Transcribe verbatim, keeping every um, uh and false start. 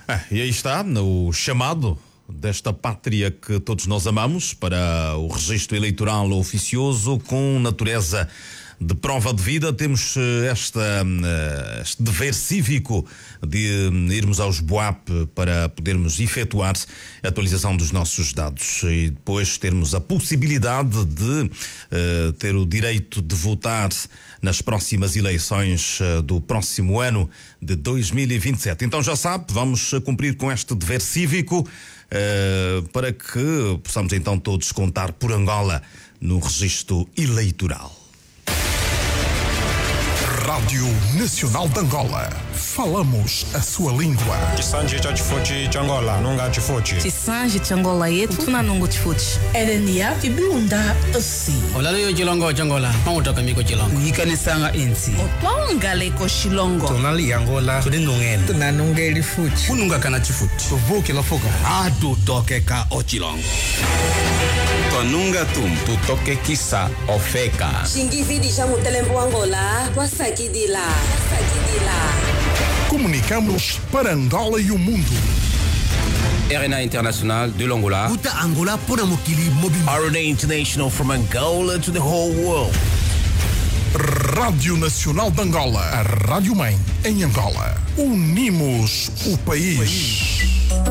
Ah, e aí está, o chamado desta pátria que todos nós amamos para o registro eleitoral oficioso com natureza de prova de vida. Temos esta, este dever cívico de irmos aos B U A P para podermos efetuar a atualização dos nossos dados e depois termos a possibilidade de uh, ter o direito de votar nas próximas eleições uh, do próximo ano de dois mil e vinte e sete. Então já sabe, vamos cumprir com este dever cívico uh, para que possamos então todos contar por Angola no registro eleitoral. Rádio Nacional de Angola. Falamos a sua língua. Chisanji cha chifuchi cha Angola, nunga chifuchi. Chisanji cha Angola yetu tuna nungu chifuchi. Erenia kibunda osi. Olalo yo chilongo cha Angola, pangutoka miko chilongo. Yikanisanga insi. Otwangale ko shilongo. Tonali Angola, tudinungene. Tunanungeli fuchi. Kununga kana chifuchi. Tuvuki la fuga. Atu toke ka ochilongo. Tonunga tum, tu toke kisa ofeka. Xingividi cha mutelembo Angola, wasakidila, wasakidila. Comunicamos para Angola e o mundo. R N A International de l'Angola. Uta Angola pura mokili mobile. R N A International from Angola to the whole world. Rádio Nacional de Angola, a Rádio Mãe em Angola. Unimos o país.